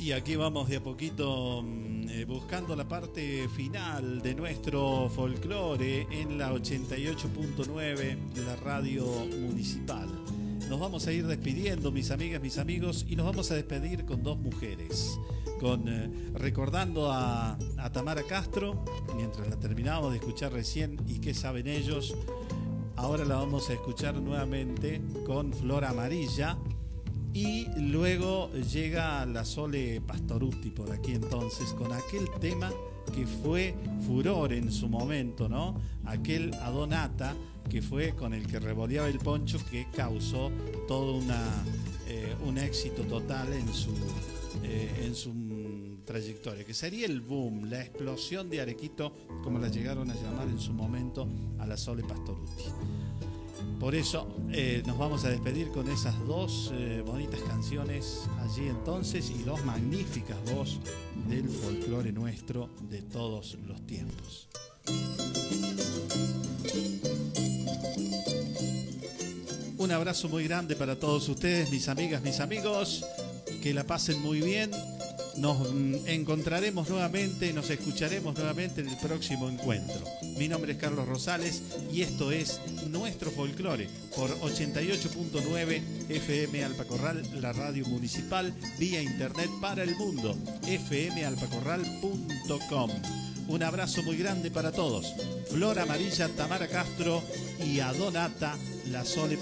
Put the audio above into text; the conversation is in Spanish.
Y aquí vamos de a poquito buscando la parte final de nuestro folclore en la 88.9, la radio municipal. Nos vamos a ir despidiendo, mis amigas, mis amigos, y nos vamos a despedir con dos mujeres. Recordando a Tamara Castro, mientras la terminábamos de escuchar recién, y qué saben ellos. Ahora la vamos a escuchar nuevamente con Flor Amarilla. Y luego llega la Sole Pastorutti por aquí entonces, con aquel tema que fue furor en su momento, ¿no? Aquel Adonata que fue con el que revoleaba el poncho, que causó todo un éxito total en su trayectoria, que sería el boom, la explosión de Arequito, como la llegaron a llamar en su momento a la Sole Pastorutti. Por eso nos vamos a despedir con esas dos bonitas canciones allí entonces, y dos magníficas voces del folclore nuestro de todos los tiempos. Un abrazo muy grande para todos ustedes, mis amigas, mis amigos. Que la pasen muy bien. Nos encontraremos nuevamente, nos escucharemos nuevamente en el próximo encuentro. Mi nombre es Carlos Rosales y esto es Nuestro Folclore por 88.9 FM Alpacorral, la radio municipal, vía internet para el mundo, fmalpacorral.com. Un abrazo muy grande para todos. Flor Amarilla, Tamara Castro y Adonata, la Sole